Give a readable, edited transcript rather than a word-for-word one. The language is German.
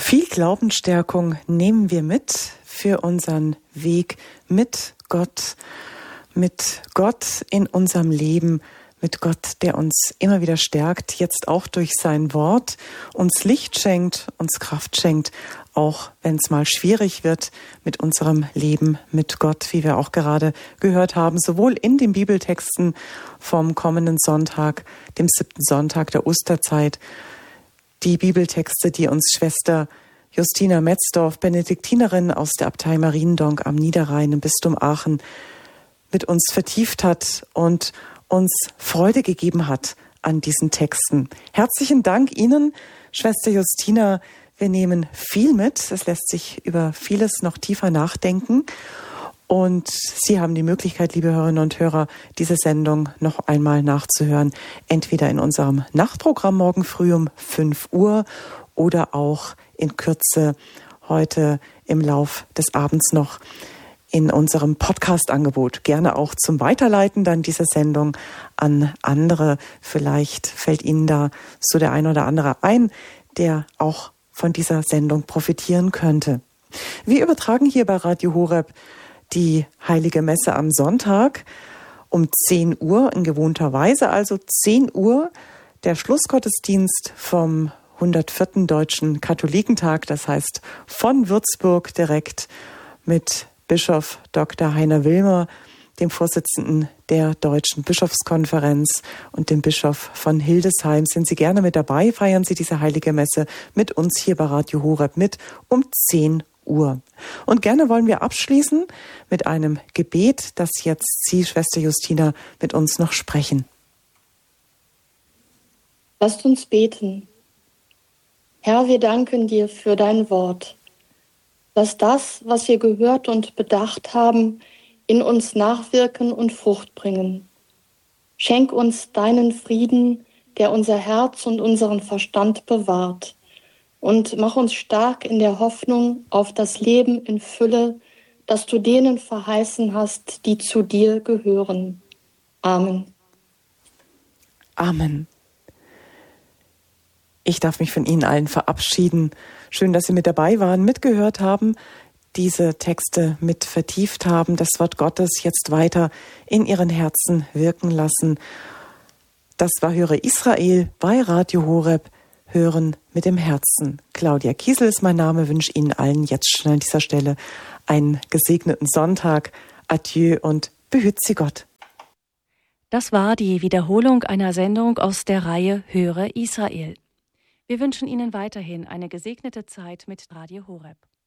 Viel Glaubensstärkung nehmen wir mit für unseren Weg mit Gott in unserem Leben, mit Gott, der uns immer wieder stärkt, jetzt auch durch sein Wort, uns Licht schenkt, uns Kraft schenkt, auch wenn es mal schwierig wird mit unserem Leben mit Gott, wie wir auch gerade gehört haben, sowohl in den Bibeltexten vom kommenden Sonntag, dem 7. Sonntag der Osterzeit, die Bibeltexte, die uns Schwester Justina Metzdorf, Benediktinerin aus der Abtei Mariendonk am Niederrhein im Bistum Aachen, mit uns vertieft hat und uns Freude gegeben hat an diesen Texten. Herzlichen Dank Ihnen, Schwester Justina. Wir nehmen viel mit. Es lässt sich über vieles noch tiefer nachdenken. Und Sie haben die Möglichkeit, liebe Hörerinnen und Hörer, diese Sendung noch einmal nachzuhören. Entweder in unserem Nachtprogramm morgen früh um 5 Uhr oder auch in Kürze heute im Lauf des Abends noch in unserem Podcast-Angebot. Gerne auch zum Weiterleiten dann diese Sendung an andere. Vielleicht fällt Ihnen da so der ein oder andere ein, der auch von dieser Sendung profitieren könnte. Wir übertragen hier bei Radio Horeb die Heilige Messe am Sonntag um 10 Uhr, in gewohnter Weise, also 10 Uhr, der Schlussgottesdienst vom 104. Deutschen Katholikentag, das heißt von Würzburg direkt mit Bischof Dr. Heiner Wilmer, dem Vorsitzenden der Deutschen Bischofskonferenz und dem Bischof von Hildesheim. Sind Sie gerne mit dabei? Feiern Sie diese Heilige Messe mit uns hier bei Radio Horeb mit um 10 Uhr. Und gerne wollen wir abschließen mit einem Gebet, das jetzt Sie, Schwester Justina, mit uns noch sprechen. Lasst uns beten. Herr, wir danken dir für dein Wort, dass das, was wir gehört und bedacht haben, in uns nachwirken und Frucht bringen. Schenk uns deinen Frieden, der unser Herz und unseren Verstand bewahrt, und mach uns stark in der Hoffnung auf das Leben in Fülle, das du denen verheißen hast, die zu dir gehören. Amen. Amen. Ich darf mich von Ihnen allen verabschieden. Schön, dass Sie mit dabei waren, mitgehört haben, diese Texte mit vertieft haben, das Wort Gottes jetzt weiter in Ihren Herzen wirken lassen. Das war Höre Israel bei Radio Horeb, Hören mit dem Herzen. Claudia Kiesel ist mein Name, wünsche Ihnen allen jetzt schon an dieser Stelle einen gesegneten Sonntag. Adieu und behüt Sie Gott. Das war die Wiederholung einer Sendung aus der Reihe Höre Israel. Wir wünschen Ihnen weiterhin eine gesegnete Zeit mit Radio Horeb.